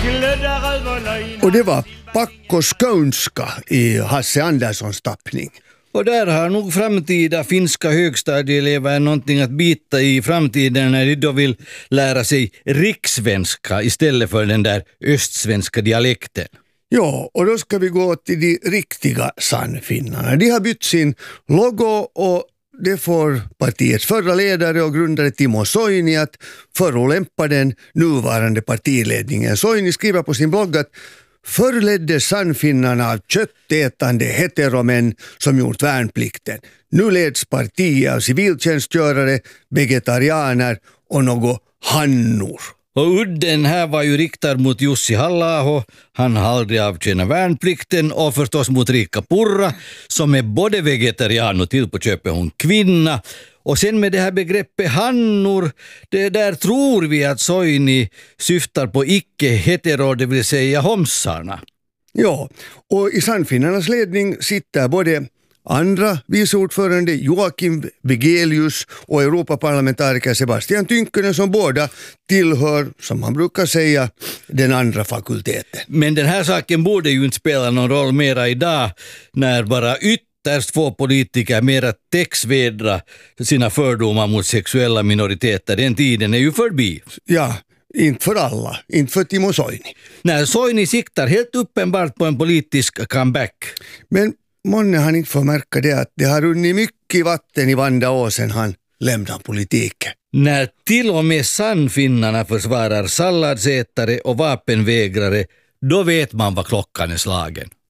Och det var Pakko Skånska i Hasse Anderssons tappning. Och där har nog framtida finska högstadieelever någonting att bita i framtiden när de då vill lära sig rikssvenska istället för den där östsvenska dialekten. Ja, och då ska vi gå till de riktiga sannfinnarna. De har bytt sin logo och det får partiets förra ledare och grundare Timo Soini att förolämpa den nuvarande partiledningen. Soini skriver på sin blogg att förr leddes sannfinnarna av köttätande heteromän som gjort värnplikten. Nu leds partiet av civiltjänstgörare, vegetarianer och något hannor. Och udden här var ju riktad mot Jussi Halla-aho, han har aldrig avtjänat värnplikten, och förstås mot Riikka Purra som är både vegetarian och till på köpet hon kvinna. Och sen med det här begreppet hannor, det där tror vi att Soini syftar på icke-hetero, det vill säga homsarna. Ja, och i sannfinnarnas ledning sitter både andra viceordförande Joakim Vigelius och Europaparlamentariker Sebastian Tynkkynen som båda tillhör, som man brukar säga, den andra fakulteten. Men den här saken borde ju inte spela någon roll mera idag när bara ytterst få politiker mera täcksvedra sina fördomar mot sexuella minoriteter. Den tiden är ju förbi. Ja, inte för alla, inte för Timo Soini. När Soini siktar helt uppenbart på en politisk comeback. Men månne han inte får märka det att det har runnit mycket vatten i Vandaåsen han lämnar politiken. När till och med sannfinnarna försvarar salladsätare och vapenvägrare, då vet man vad klockan är slagen.